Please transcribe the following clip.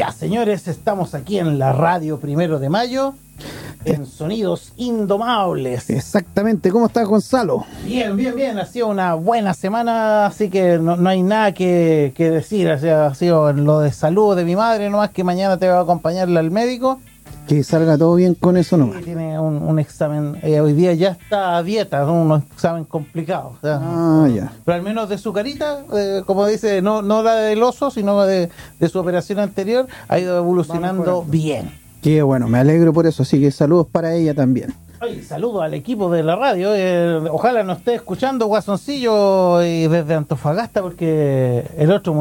Ya, señores, estamos aquí en la radio 1 de Mayo, en Sonidos Indomables. Exactamente, ¿cómo estás, Gonzalo? Bien, bien, bien, ha sido una buena semana, así que no hay nada que decir. O sea, ha sido lo de salud de mi madre, nomás que mañana te va a acompañarla al médico. Que salga todo bien con eso nomás. Sí, tiene un examen, hoy día ya está a dieta, un examen complicado. O sea, Ya. pero al menos de su carita, como dice, no la del oso, sino de su operación anterior, ha ido evolucionando bien. Qué bueno, me alegro por eso, así que saludos para ella también. Oye, saludo al equipo de la radio, ojalá nos esté escuchando Guasoncillo desde Antofagasta, porque el otro